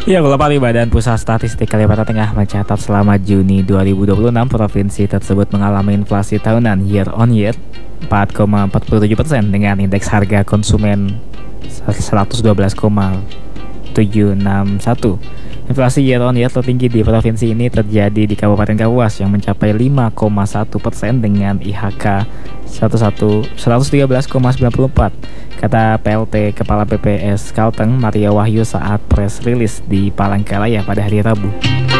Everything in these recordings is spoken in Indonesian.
Ya, kalau Pari Badan Pusat Statistik Kalimantan Tengah mencatat selama Juni 2026 provinsi tersebut mengalami inflasi tahunan year on year 4,47% dengan indeks harga konsumen 112,761. Inflasi year on year tertinggi di provinsi ini terjadi di Kabupaten Kapuas yang mencapai 5,1% dengan IHK 113,94, kata PLT Kepala BPS Kalteng Maria Wahyu saat press release di Palangkaraya pada hari Rabu.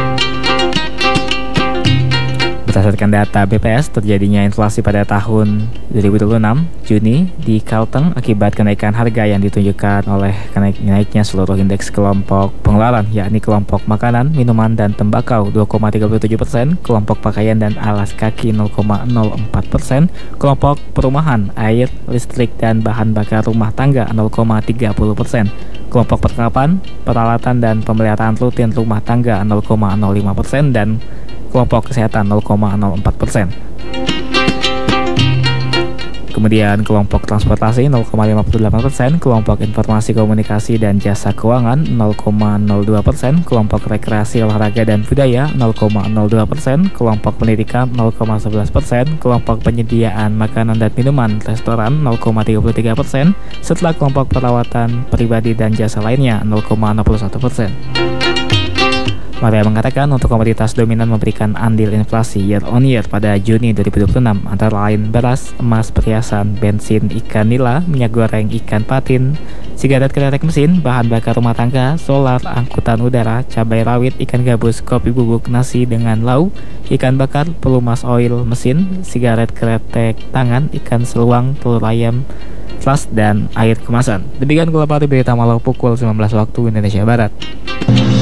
Berdasarkan data BPS, terjadinya inflasi pada tahun 2026 Juni di Kalteng akibat kenaikan harga yang ditunjukkan oleh naiknya seluruh indeks kelompok pengeluaran, yakni kelompok makanan, minuman, dan tembakau 2,37%, kelompok pakaian dan alas kaki 0,04%, kelompok perumahan, air, listrik, dan bahan bakar rumah tangga 0,30%, kelompok perlengkapan, peralatan, dan pemeliharaan rutin rumah tangga 0,05%, dan kelompok kesehatan 0,04%. Kemudian kelompok transportasi 0,58%, kelompok informasi komunikasi dan jasa keuangan 0,02%, kelompok rekreasi olahraga dan budaya 0,02%, kelompok pendidikan 0,11%, kelompok penyediaan makanan dan minuman restoran 0,33%, setelah kelompok perawatan pribadi dan jasa lainnya 0,61%. Maria mengatakan untuk komoditas dominan memberikan andil inflasi year on year pada Juni 2026 antara lain beras, emas, perhiasan, bensin, ikan nila, minyak goreng, ikan patin, sigaret kereta mesin, bahan bakar rumah tangga, solar, angkutan udara, cabai rawit, ikan gabus, kopi bubuk, nasi dengan lauk, ikan bakar, pelumas oil mesin, sigaret kretek tangan, ikan seluang, telur ayam, flash, dan air kemasan. Demikian Gula Pari Berita Malam pukul 19 waktu Indonesia Barat.